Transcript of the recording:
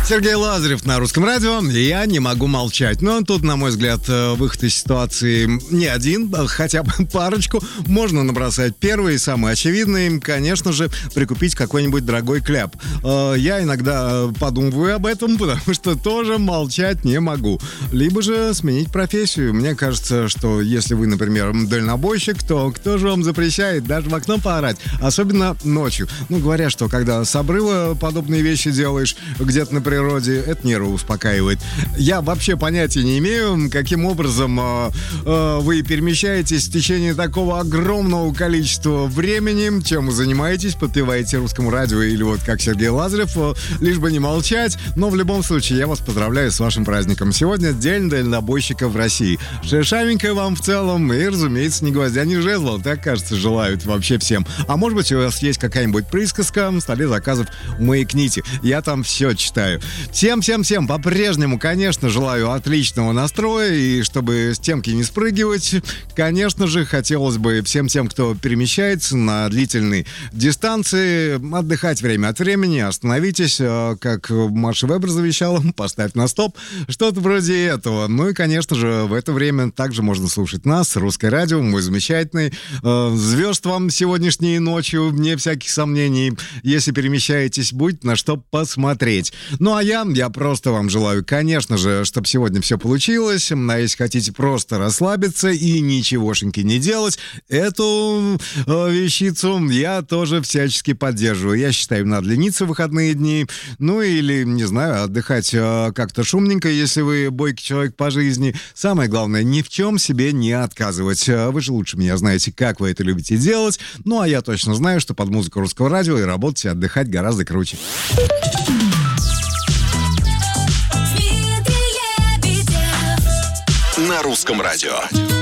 Сергей Лазарев на Русском радио. Я не могу молчать. Но тут, на мой взгляд, выход из ситуации не один, хотя бы парочку. Можно набросать. Первый, самый очевидный, конечно же, прикупить какой-нибудь дорогой кляп. Я иногда подумываю об этом, потому что тоже молчать не могу. Либо же сменить профессию. Мне кажется, что если вы, например, дальнобойщик, то кто же вам запрещает даже в окно поорать? Особенно ночью. Ну, говорят, что когда с обрыва подобные вещи делаешь, где-то на природе, это нервы успокаивает. Я вообще понятия не имею, каким образом вы перемещаетесь в течение такого огромного количества времени, чем вы занимаетесь, подпеваете Русскому радио или вот как Сергей Лазарев, лишь бы не молчать. Но в любом случае я вас поздравляю с вашим праздником. Сегодня День дальнобойщика в России. Шершавенько вам в целом и, разумеется, ни гвоздя, ни жезла. Так, кажется, желают вообще всем. А может быть, у вас есть какая-нибудь присказка в столе заказов, маякните. Я там все читаю. Всем по-прежнему, конечно, желаю отличного настроя, и чтобы с темки не спрыгивать, конечно же, хотелось бы всем тем, кто перемещается на длительной дистанции, отдыхать время от времени, остановитесь, как Маша Вебер завещала, поставь на стоп, что-то вроде этого. Ну и, конечно же, в это время также можно слушать нас, Русское радио, мой замечательный. Звезд вам сегодняшней ночью, вне всяких сомнений. Если перемещаетесь, будет на что посмотреть. Ну а я просто вам желаю, конечно же, чтобы сегодня все получилось. А если хотите просто расслабиться и ничегошеньки не делать, эту вещицу я тоже всячески поддерживаю. Я считаю, надо лениться в выходные дни. Ну или, не знаю, отдыхать как-то шумненько, если вы бойкий человек по жизни. Самое главное, ни в чем себе не отказывать. Вы же лучше меня знаете, как вы это любите делать. Ну а я точно знаю, что под музыку Русского радио и работать, и отдыхать гораздо круче. На Русском радио.